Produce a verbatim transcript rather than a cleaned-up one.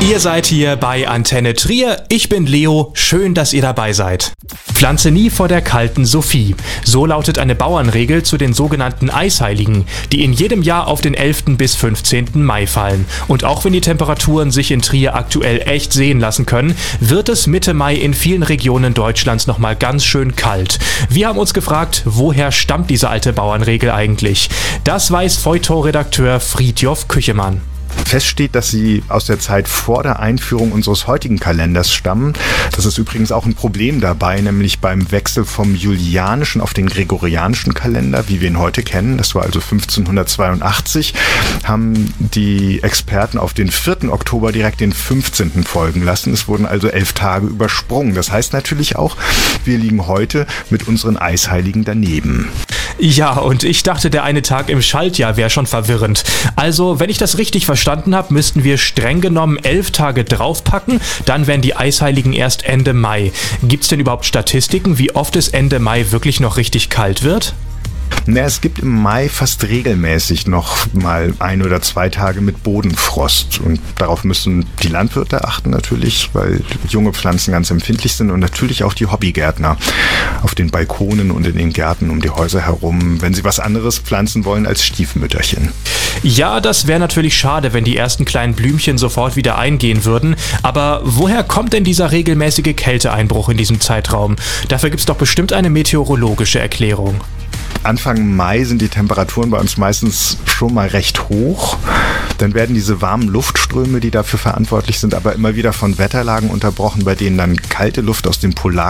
Ihr seid hier bei Antenne Trier. Ich bin Leo. Schön, dass ihr dabei seid. Pflanze nie vor der kalten Sophie. So lautet eine Bauernregel zu den sogenannten Eisheiligen, die in jedem Jahr auf den elften bis fünfzehnten Mai fallen. Und auch wenn die Temperaturen sich in Trier aktuell echt sehen lassen können, wird es Mitte Mai in vielen Regionen Deutschlands nochmal ganz schön kalt. Wir haben uns gefragt, woher stammt diese alte Bauernregel eigentlich? Das weiß Feuilleton-Redakteur Fridtjof Küchemann. Fest steht, dass sie aus der Zeit vor der Einführung unseres heutigen Kalenders stammen. Das ist übrigens auch ein Problem dabei, nämlich beim Wechsel vom julianischen auf den gregorianischen Kalender, wie wir ihn heute kennen. Das war also fünfzehnhundertzweiundachtzig, haben die Experten auf den vierten Oktober direkt den fünfzehnten folgen lassen. Es wurden also elf Tage übersprungen. Das heißt natürlich auch, wir liegen heute mit unseren Eisheiligen daneben. Ja, und ich dachte, der eine Tag im Schaltjahr wäre schon verwirrend. Also, wenn ich das richtig verstanden habe, müssten wir streng genommen elf Tage draufpacken, dann wären die Eisheiligen erst Ende Mai. Gibt's denn überhaupt Statistiken, wie oft es Ende Mai wirklich noch richtig kalt wird? Na, es gibt im Mai fast regelmäßig noch mal ein oder zwei Tage mit Bodenfrost. Und darauf müssen die Landwirte achten natürlich, weil junge Pflanzen ganz empfindlich sind und natürlich auch die Hobbygärtner auf den Balkonen und in den Gärten um die Häuser herum, wenn sie was anderes pflanzen wollen als Stiefmütterchen. Ja, das wäre natürlich schade, wenn die ersten kleinen Blümchen sofort wieder eingehen würden. Aber woher kommt denn dieser regelmäßige Kälteeinbruch in diesem Zeitraum? Dafür gibt's doch bestimmt eine meteorologische Erklärung. Anfang Mai sind die Temperaturen bei uns meistens schon mal recht hoch. Dann werden diese warmen Luftströme, die dafür verantwortlich sind, aber immer wieder von Wetterlagen unterbrochen, bei denen dann kalte Luft aus dem Polar